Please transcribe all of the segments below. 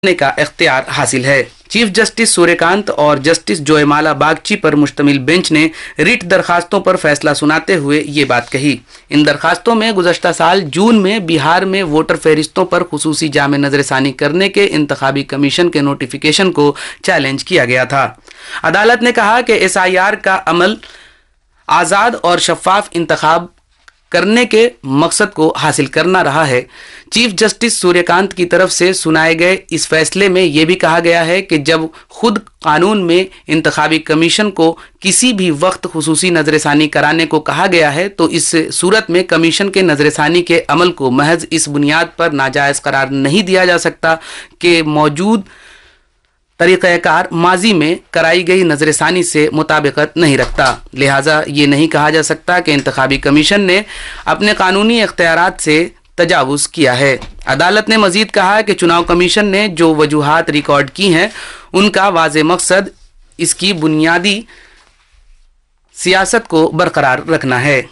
का इख्तियार हासिल है। चीफ जस्टिस सूर्यकांत और जस्टिस जोयमाला बागची पर मुश्तमिल बेंच ने रिट दरखास्तों पर फैसला सुनाते हुए ये बात कही। इन दरखास्तों में गुज़श्ता साल जून में बिहार में वोटर फहरिस्तों पर खुसूसी जामे नजरसानी करने के इंतखाबी कमीशन के नोटिफिकेशन को चैलेंज किया गया था। अदालत ने कहा कि SIR का अमल आज़ाद और शफाफ इंतखाब करने के मकसद को हासिल करना रहा है। चीफ जस्टिस सूर्यकांत की तरफ से सुनाए गए इस फैसले में यह भी कहा गया है कि जब खुद कानून में इंतखाबी कमीशन को किसी भी वक्त खुसूसी नजरसानी कराने को कहा गया है तो इस सूरत में कमीशन के नजरसानी के अमल को महज इस बुनियाद पर नाजायज़ करार नहीं दिया जा सकता कि मौजूद तरीक़ाकार माजी में कराई गई नजरसानी से मुताबिकत नहीं रखता। लिहाजा ये नहीं कहा जा सकता कि इंतखाबी कमीशन ने अपने कानूनी इख्तियारात से तजावुज़ किया है। अदालत ने मजीद कहा कि चुनाव कमीशन ने जो वजूहात रिकॉर्ड की हैं उनका वाज़े मकसद इसकी बुनियादी सियासत को बरकरार रखना है।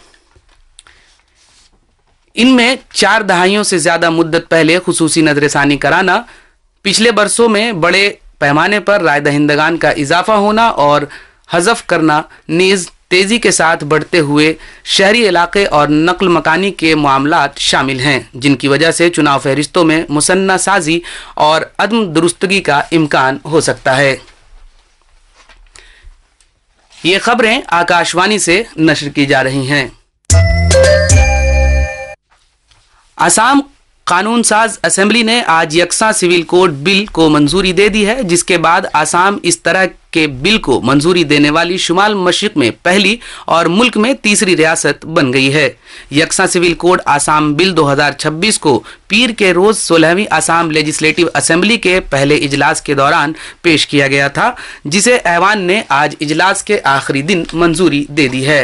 इनमें 4 दहाइयों से ज़्यादा मुद्दत पहले खुसूसी नजरसानी कराना, पिछले बरसों में बड़े पैमाने पर राय दहिंदगान का इजाफा होना और हज़फ करना नीज़ तेज़ी के साथ बढ़ते हुए शहरी इलाके और नकल मकानी के मामलात शामिल हैं, जिनकी वजह से चुनाव फहरिस्तों में मुसन्ना साजी और अदम दुरुस्तगी का इम्कान हो सकता है। ये खबरें आकाशवाणी से नशर की जा रही हैं। असम कानून साज असेंबली ने आज यकसा सिविल कोड बिल को मंजूरी दे दी है, जिसके बाद असम इस तरह के बिल को मंजूरी देने वाली शुमाल मशरिक में पहली और मुल्क में तीसरी रियासत बन गई है। यकसा सिविल कोड असम बिल 2026 को पीर के रोज 16वीं असम लेजिस्लेटिव असेंबली के पहले इजलास के दौरान पेश किया गया था, जिसे ऐवान ने आज इजलास के आखिरी दिन मंजूरी दे दी है।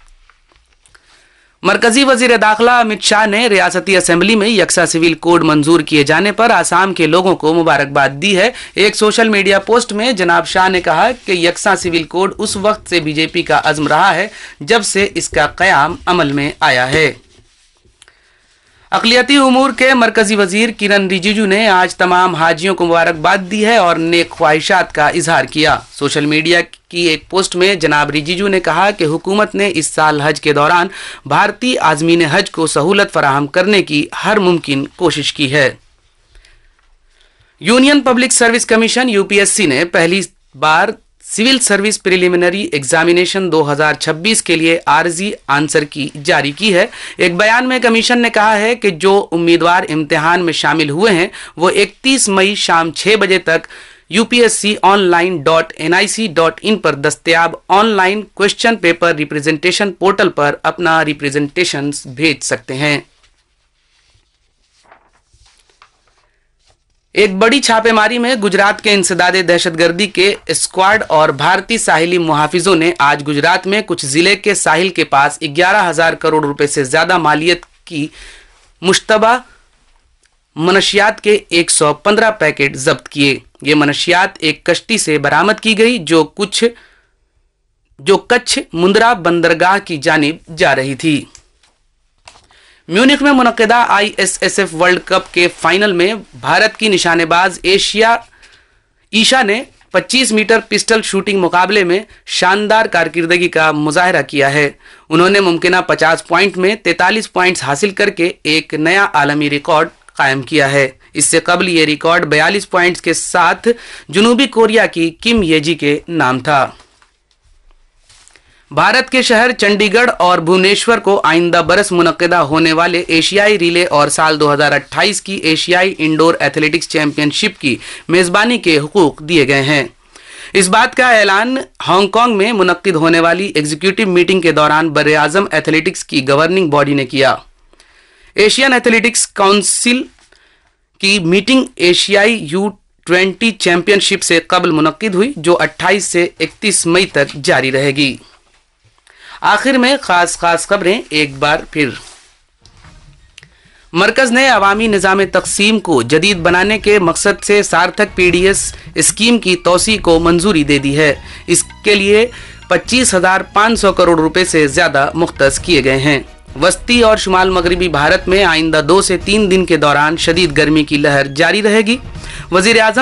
मरकजी वजीर दाखिला अमित शाह ने रियासती असेंबली में यकसा सिविल कोड मंजूर किए जाने पर आसाम के लोगों को मुबारकबाद दी है। एक सोशल मीडिया पोस्ट में जनाब शाह ने कहा कि यकसा सिविल कोड उस वक्त से बीजेपी का अज़्म रहा है जब से इसका क़याम अमल में आया है। अक़लियती उमूर के मरकजी वजीर किरण रिजिजू ने आज तमाम हाजियों को मुबारकबाद दी है और नेक ख्वाहिशात का इजहार किया। सोशल मीडिया की एक पोस्ट में जनाब रिजिजू ने कहा कि हुकूमत ने इस साल हज के दौरान भारतीय आज़मीन हज को सहूलत फराहम करने की हर मुमकिन कोशिश की है। Union public service commission UPSC ने पहली बार सिविल सर्विस प्रिलिमिनरी एग्जामिनेशन 2026 के लिए आर्जी आंसर की जारी की है। एक बयान में कमीशन ने कहा है कि जो उम्मीदवार इम्तिहान में शामिल हुए हैं वो 31 मई शाम 6 बजे तक upsconline.nic.in पर दस्तयाब online question paper representation portal पर अपना रिप्रेजेंटेशन भेज सकते हैं। एक बड़ी छापेमारी में गुजरात के इंसदादे दहशतगर्दी के स्क्वाड और भारतीय साहिली मुहाफिजों ने आज गुजरात में कुछ जिले के साहिल के पास 11,000 करोड़ रुपए से ज्यादा मालियत की मुश्तबा मनशियात के 115 पैकेट जब्त किए। ये मनशियात एक कश्ती से बरामद की गई जो कच्छ मुंद्रा बंदरगाह की जानिब जा रही थी। म्यूनिख में मुनक्किदा ISSF वर्ल्ड कप के फाइनल में भारत की निशानेबाज ईशा ने 25 मीटर पिस्टल शूटिंग मुकाबले में शानदार कारकर्दगी का मुजाहरा किया है। उन्होंने मुमकिना 50 पॉइंट में 43 पॉइंट्स हासिल करके एक नया आलमी रिकॉर्ड कायम किया है। इससे कबल ये रिकॉर्ड 42 पॉइंट्स के साथ जनूबी कोरिया की किम येजी के नाम था। भारत के शहर चंडीगढ़ और भुवनेश्वर को आइंदा बरस मुनक्किदा होने वाले एशियाई रिले और साल 2028 की एशियाई इंडोर एथलेटिक्स चैंपियनशिप की मेजबानी के हुकूक दिए गए हैं। इस बात का ऐलान हांगकांग में मुनक्किद होने वाली एग्जीक्यूटिव मीटिंग के दौरान बर्रे-आज़म एथलेटिक्स की गवर्निंग बॉडी ने किया। एशियन एथलेटिक्स काउंसिल की मीटिंग एशियाई U20 चैंपियनशिप से कबल मुनक्किद हुई, जो 28 से 31 मई तक जारी रहेगी। आखिर में खास खबरें एक बार फिर। मरकज ने अवामी निज़ाम तक़सीम को जदीद बनाने के मकसद से सार्थक PDS स्कीम की तोसी को मंजूरी दे दी है। इसके लिए 25,500 करोड़ रुपए से ज्यादा मुख्तस किए गए हैं। वस्ती और शुमाल मगरबी भारत में आइंदा 2 से 3 दिन के दौरान शदीद गर्मी की लहर जारी रहेगी। वज़ीर आज़म